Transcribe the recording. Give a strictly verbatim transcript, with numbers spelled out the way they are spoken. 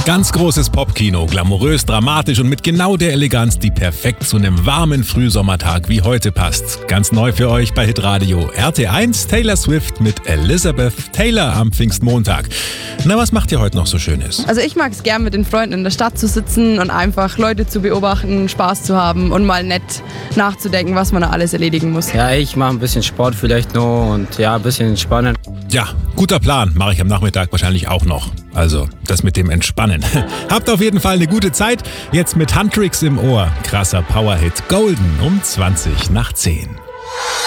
Ganz großes Popkino, glamourös, dramatisch und mit genau der Eleganz, die perfekt zu einem warmen Frühsommertag wie heute passt. Ganz neu für euch bei Hitradio R T eins, Taylor Swift mit Elizabeth Taylor am Pfingstmontag. Na, was macht ihr heute noch so Schönes? Also ich mag es gern, mit den Freunden in der Stadt zu sitzen und einfach Leute zu beobachten, Spaß zu haben und mal nett nachzudenken, was man da alles erledigen muss. Ja, ich mache ein bisschen Sport vielleicht noch und ja, ein bisschen entspannen. Ja, guter Plan, mache ich am Nachmittag wahrscheinlich auch noch. Also, das mit dem Entspannen. Habt auf jeden Fall eine gute Zeit. Jetzt mit Huntrix im Ohr. Krasser Powerhit Golden um zwanzig nach zehn.